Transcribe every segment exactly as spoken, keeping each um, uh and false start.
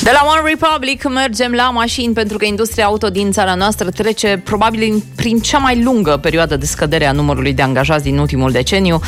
De la One Republic mergem la mașini, pentru că industria auto din țara noastră trece probabil prin cea mai lungă perioadă de scădere a numărului de angajați din ultimul deceniu.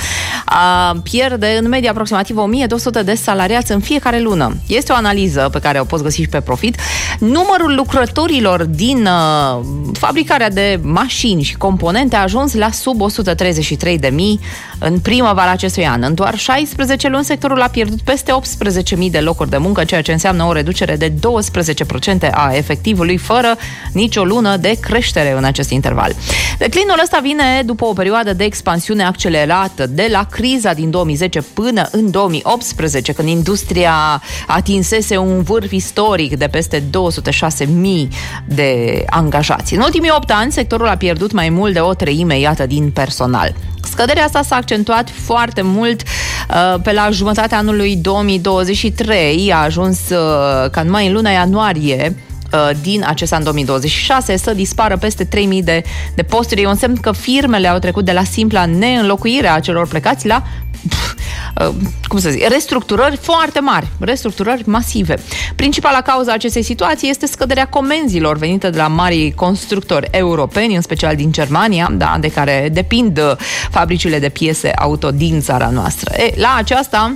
A, pierde în medie aproximativ o mie două sute de salariați în fiecare lună. Este o analiză pe care o poți găsi și pe Profit. Numărul lucrătorilor din uh, fabricarea de mașini și componente a ajuns la sub o sută treizeci și trei de mii în primăvara acestui an. În doar șaisprezece luni, sectorul a pierdut peste optsprezece mii de locuri de muncă, ceea ce înseamnă o reducere de douăsprezece la sută a efectivului, fără nicio lună de creștere în acest interval. Declinul ăsta vine după o perioadă de expansiune accelerată de la criza din două mii zece până în două mii optsprezece, când industria atinsese un vârf istoric de peste două sute șase mii de angajați. În ultimii opt ani, sectorul a pierdut mai mult de o treime, iată, din personal. Scăderea asta s-a accentuat foarte mult uh, pe la jumătatea anului două mii douăzeci și trei. A ajuns uh, ca numai în luna ianuarie uh, din acest an două mii douăzeci și șase să dispară peste trei mii de, de posturi. E un semn că firmele au trecut de la simpla neînlocuire a celor plecați la pf, uh, cum să zic, restructurări foarte mari, restructurări masive. Principala cauza acestei situații este scăderea comenzilor venite de la marii constructori europeni, în special din Germania, da, de care depind fabricile de piese auto din țara noastră. E, la aceasta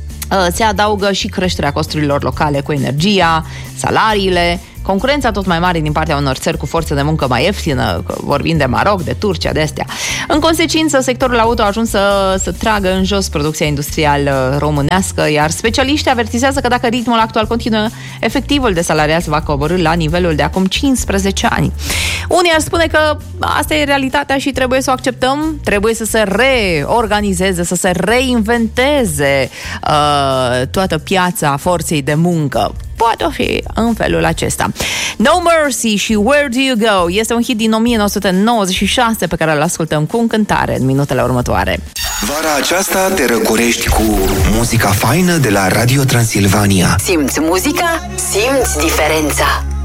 se adaugă și creșterea costurilor locale cu energia, salariile, concurența tot mai mare din partea unor țări cu forță de muncă mai ieftină, vorbind de Maroc, de Turcia, de astea. În consecință, sectorul auto a ajuns să, să tragă în jos producția industrială românească, iar specialiștii avertizează că dacă ritmul actual continuă, efectivul de salariați va coborî la nivelul de acum cincisprezece ani. Unii ar spune că asta e realitatea și trebuie să o acceptăm, trebuie să se reorganizeze, să se reinventeze uh, toată piața forței de muncă. Poate fi în felul acesta. No Mercy și Where Do You Go este un hit din o mie nouă sute nouăzeci și șase pe care îl ascultăm cu încântare în minutele următoare. Vara aceasta te răcorești cu muzica faină de la Radio Transilvania. Simți muzica? Simți diferența.